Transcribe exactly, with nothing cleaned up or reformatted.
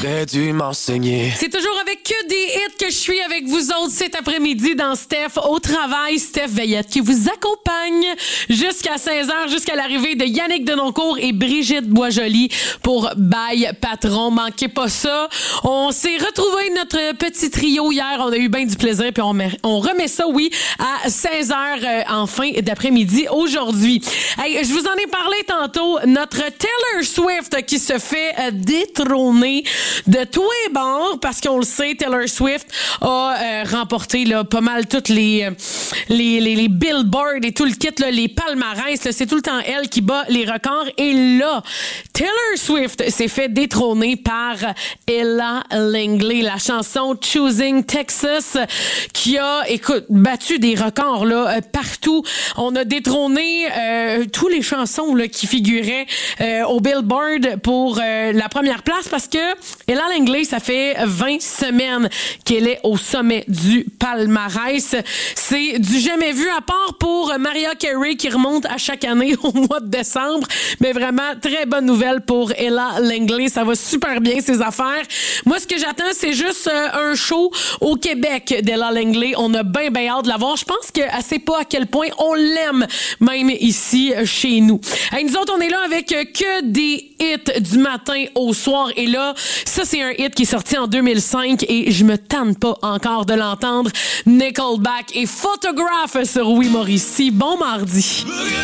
T'aurais dû m'enseigner. C'est toujours avec que des hits que je suis avec vous autres cet après-midi dans Steph au travail. Steph Veillette qui vous accompagne jusqu'à seize heures, jusqu'à l'arrivée de Yannick Denoncourt et Brigitte Boisjoli pour Bye Patron. Manquez pas ça. On s'est retrouvé notre petit trio hier. On a eu bien du plaisir. Puis on, met, on remet ça, oui, à seize heures euh, en fin d'après-midi aujourd'hui. Hey, je vous en ai parlé tantôt. Notre Taylor Swift qui se fait euh, détrôner de tous les bords parce qu'on le sait, Taylor Swift a euh, remporté là, pas mal toutes les, euh, les, les, les billboards et tout le kit, là, les palmarès. Là, c'est tout le temps elle qui bat les records. Et là, Taylor Swift s'est fait détrôner par Ella Langley, la chanson Choosing Texas, qui a, écoute, battu des records là, euh, partout. On a détrôné euh, tous les chansons là, qui figuraient euh, au Billboard pour euh, la première place parce que Ella Langley, ça fait vingt semaines qu'elle est au sommet du palmarès. C'est du jamais vu, à part pour Mariah Carey qui remonte à chaque année au mois de décembre. Mais vraiment, très bonne nouvelle pour Ella Langley. Ça va super bien, ses affaires. Moi, ce que j'attends, c'est juste euh, un show au Québec d'Ella Langley. On a bien, bien hâte de la voir. Je pense qu'elle ne sait pas à quel point on l'aime, même ici, chez nous. Hey, nous autres, on est là avec que des hits du matin au soir. Et là, ça, c'est un hit qui est sorti en deux mille cinq et je me tente pas encore de l'entendre. Nickelback et Photograph sur Oui Mauricie. Bon mardi.